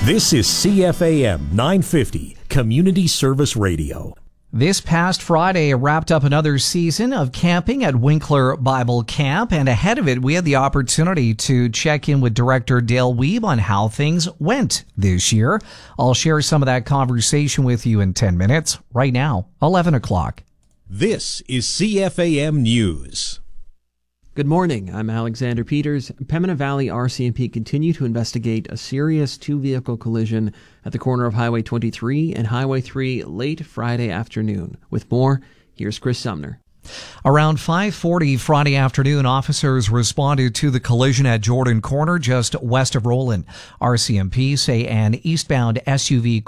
This is CFAM 950, Community Service Radio. This past Friday wrapped up another season of camping at Winkler Bible Camp, and ahead of it, we had the opportunity to check in with Director Dale Weeb on how things went this year. I'll share some of that conversation with you in 10 minutes. Right now, 11 o'clock. This is CFAM News. Good morning. I'm Alexander Peters. Pembina Valley RCMP continue to investigate a serious two-vehicle collision at the corner of Highway 23 and Highway 3 late Friday afternoon. With more, here's Chris Sumner. Around 5:40 Friday afternoon, officers responded to the collision at Jordan Corner just west of Roland. RCMP say an eastbound SUV